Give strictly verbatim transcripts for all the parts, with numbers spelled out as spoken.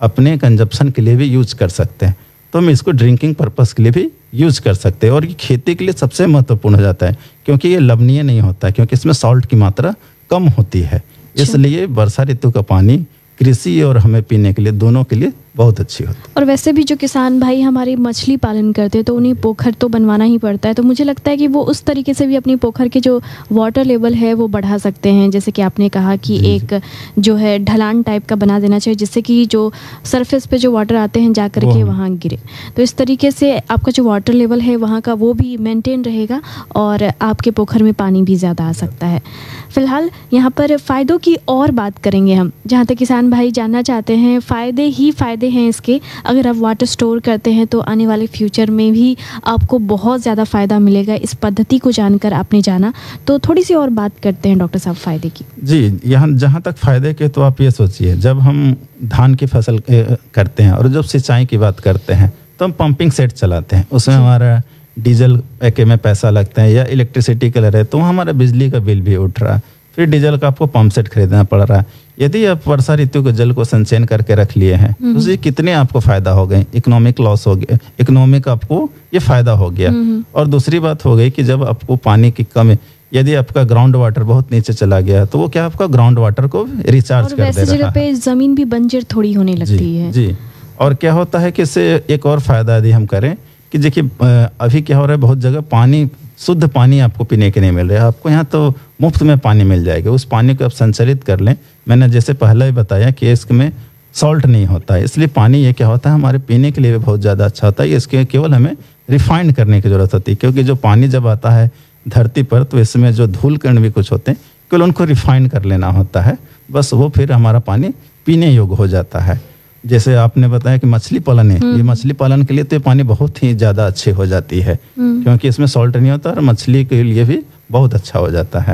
अपने कंजप्शन के लिए भी यूज कर सकते हैं। तो हम इसको ड्रिंकिंग पर्पस के लिए भी यूज कर सकते हैं और ये खेती के लिए सबसे महत्वपूर्ण हो जाता है क्योंकि ये लवणीय नहीं होता है, क्योंकि इसमें सॉल्ट की मात्रा कम होती है। इसलिए वर्षा ऋतु का पानी कृषि और हमें पीने के लिए दोनों के लिए बहुत अच्छी होती है। और वैसे भी जो किसान भाई हमारे मछली पालन करते हैं तो उन्हें पोखर तो बनवाना ही पड़ता है, तो मुझे लगता है कि वो उस तरीके से भी अपनी पोखर के जो वाटर लेवल है वो बढ़ा सकते हैं। जैसे कि आपने कहा कि जी, एक जो है ढलान टाइप का बना देना चाहिए जिससे कि जो सरफेस पे जो वाटर आते हैं जा कर के वहाँ गिरे, तो इस तरीके से आपका जो वाटर लेवल है वहाँ का वो भी मेंटेन रहेगा और आपके पोखर में पानी भी ज़्यादा आ सकता है। फिलहाल यहाँ पर फ़ायदों की और बात करेंगे हम, जहाँ तक किसान भाई जानना चाहते हैं फ़ायदे ही फ़ायदे हैं इसके। अगर आप वाटर स्टोर करते हैं तो आने वाले फ्यूचर में भी आपको बहुत ज़्यादा फ़ायदा मिलेगा। इस पद्धति को जानकर आपने जाना, तो थोड़ी सी और बात करते हैं डॉक्टर साहब फ़ायदे की। जी, यहाँ जहाँ तक फ़ायदे के, तो आप ये सोचिए, जब हम धान की फसल करते हैं और जब सिंचाई की बात करते हैं तो हम पंपिंग सेट चलाते हैं, उसमें हमारा डीजल पैके में पैसा लगता है या इलेक्ट्रिसिटी का रहे तो हमारा बिजली का बिल भी उठ रहा है, फिर डीजल का आपको पंप सेट खरीदना पड़ रहा है। यदि आप वर्षा ऋतु के जल को संचयन करके रख लिए हैं तो उससे कितने आपको फायदा हो गए, इकोनॉमिक लॉस हो गया, इकोनॉमिक आपको ये फायदा हो गया। और दूसरी बात हो गई कि जब आपको पानी की कमी, यदि आपका ग्राउंड वाटर बहुत नीचे चला गया तो वो क्या आपका ग्राउंड वाटर को रिचार्ज कर दे रहा है। वैसे जगह पे जमीन भी बंजर थोड़ी होने लगती जी, है। जी। और क्या होता है कि इससे एक और फायदा यदि हम करें कि देखिए अभी क्या हो रहा है, बहुत जगह पानी, शुद्ध पानी आपको पीने के नहीं मिल रहा है। आपको यहाँ तो मुफ्त में पानी मिल जाएगा, उस पानी को आप संचरित कर लें। मैंने जैसे पहले ही बताया कि इसमें सॉल्ट नहीं होता है, इसलिए पानी ये क्या होता है हमारे पीने के लिए भी बहुत ज़्यादा अच्छा होता है। इसके केवल हमें रिफाइंड करने की ज़रूरत होती है, क्योंकि जो पानी जब आता है धरती पर तो इसमें जो धूल कण भी कुछ होते हैं केवल उनको रिफाइंड कर लेना होता है, बस वो फिर हमारा पानी पीने योग्य हो जाता है। जैसे आपने बताया कि मछली पालन है, ये मछली पालन के लिए तो ये पानी बहुत ही ज़्यादा अच्छी हो जाती है क्योंकि इसमें सॉल्ट नहीं होता और मछली के लिए भी बहुत अच्छा हो जाता है।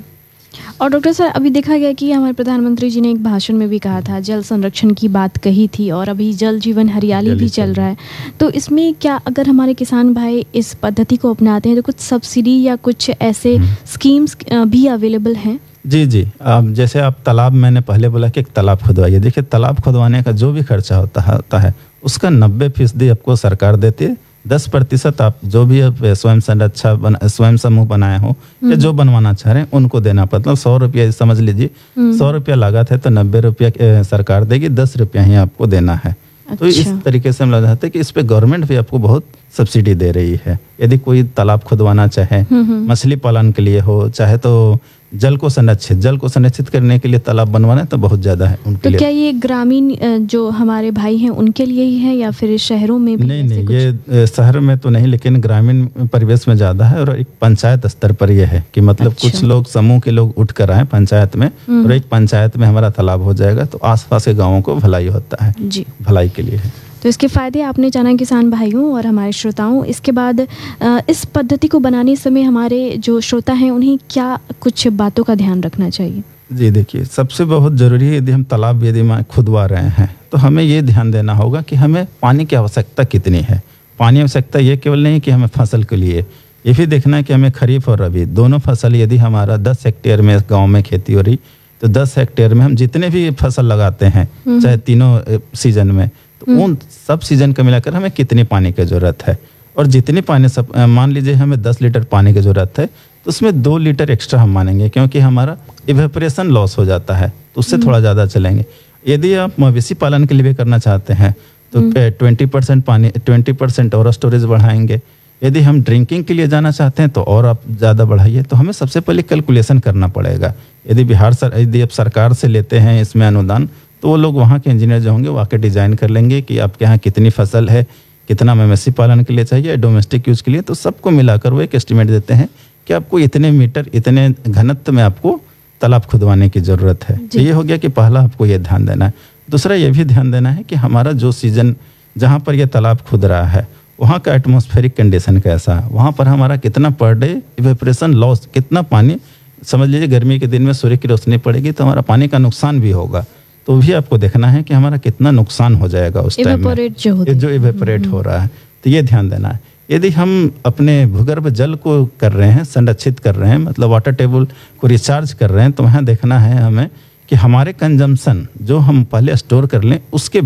और डॉक्टर सर, अभी देखा गया कि हमारे प्रधानमंत्री जी ने एक भाषण में भी कहा था, जल संरक्षण की बात कही थी, और अभी जल जीवन हरियाली भी चल रहा है। तो इसमें क्या अगर हमारे किसान भाई इस पद्धति को अपनाते हैं तो कुछ सब्सिडी या कुछ ऐसे स्कीम्स भी अवेलेबल हैं? जी जी, अब जैसे आप तालाब, मैंने पहले बोला कि एक तालाब खुदवाइए। देखिए, तालाब खुदवाने का जो भी खर्चा होता है, होता है उसका नब्बे फीसदी आपको सरकार देती है, दस प्रतिशत आप जो भी आप स्वयं संरक्षा बना, स्वयं समूह बनाए हो या जो बनवाना चाह रहे हैं उनको देना पड़ता है। मतलब सौ रुपया समझ लीजिए, सौ रुपया लागत है तो नब्बे रुपया सरकार देगी, दस रुपया ही आपको देना है। अच्छा। तो इस तरीके से हम लग जाते हैं कि इस पे गवर्नमेंट भी आपको बहुत सब्सिडी दे रही है। यदि कोई तालाब खुदवाना चाहे, मछली पालन के लिए हो, चाहे तो जल को संरक्षित जल को संरक्षित करने के लिए तालाब बनवाना है तो बहुत ज़्यादा है उनके तो लिए। क्या ये ग्रामीण जो हमारे भाई हैं उनके लिए ही है या फिर शहरों में भी? नहीं नहीं, ये शहर में तो नहीं, लेकिन ग्रामीण परिवेश में ज़्यादा है। और एक पंचायत स्तर पर यह है कि मतलब अच्छा। कुछ लोग, समूह के लोग उठ कर आए पंचायत में और एक पंचायत में हमारा तालाब हो जाएगा तो आसपास के गाँवों को भलाई होता है, जी, भलाई के लिए है। तो इसके फ़ायदे आपने जाना किसान भाइयों और हमारे श्रोताओं। इसके बाद इस पद्धति को बनाने समय हमारे जो श्रोता हैं उन्हें क्या कुछ बातों का ध्यान रखना चाहिए? जी देखिए, सबसे बहुत ज़रूरी है, यदि हम तालाब यदि खुदवा रहे हैं तो हमें ये ध्यान देना होगा कि हमें पानी की आवश्यकता कितनी है। पानी आवश्यकता ये केवल नहीं कि हमें फसल के लिए, ये भी देखना है कि हमें खरीफ और रबी दोनों फसल, यदि हमारा दस हेक्टेयर में गाँव में खेती हो रही तो दस हेक्टेयर में हम जितने भी फसल लगाते हैं चाहे तीनों सीजन में, तो उन सब सीजन का मिलाकर हमें कितनी पानी की ज़रूरत है। और जितनी पानी सब, मान लीजिए हमें दस लीटर पानी की ज़रूरत है तो उसमें दो लीटर एक्स्ट्रा हम मानेंगे, क्योंकि हमारा इवेपोरेशन लॉस हो जाता है तो उससे थोड़ा ज़्यादा चलेंगे। यदि आप मवेशी पालन के लिए भी करना चाहते हैं तो ट्वेंटी परसेंट पानी ट्वेंटी परसेंट और स्टोरेज बढ़ाएंगे। यदि हम ड्रिंकिंग के लिए जाना चाहते हैं तो और आप ज़्यादा बढ़ाइए। तो हमें सबसे पहले कैलकुलेशन करना पड़ेगा। यदि बिहार सर यदि आप सरकार से लेते हैं इसमें अनुदान तो वो लोग, वहाँ के इंजीनियर जो होंगे वो आके डिज़ाइन कर लेंगे कि आपके यहाँ कितनी फसल है, कितना मवेशी पालन के लिए चाहिए, डोमेस्टिक यूज के लिए, तो सबको मिलाकर वो एक एस्टिमेट देते हैं कि आपको इतने मीटर, इतने घनत्व में आपको तालाब खुदवाने की ज़रूरत है। तो ये हो गया कि पहला आपको ये ध्यान देना है। दूसरा ये भी ध्यान देना है कि हमारा जो सीजन जहाँ पर यह तालाब खुद रहा है वहाँ का एटमॉस्फेरिक कंडीशन कैसा है, वहाँ पर हमारा कितना पर डे इवेपोरेशन लॉस, कितना पानी, समझ लीजिए गर्मी के दिन में सूर्य की रोशनी पड़ेगी तो हमारा पानी का नुकसान भी होगा, तो भी आपको देखना है कि हमारा कितना नुकसान हो जाएगा उस टाइम में जो, जो इवेपोरेट हो रहा है। तो ये ध्यान देना है। यदि हम अपने भूगर्भ जल को कर रहे हैं, संरक्षित कर रहे हैं, मतलब वाटर टेबल को रिचार्ज कर रहे हैं, तो वहाँ देखना है हमें कि हमारे कंजम्पशन जो हम पहले स्टोर कर लें उसके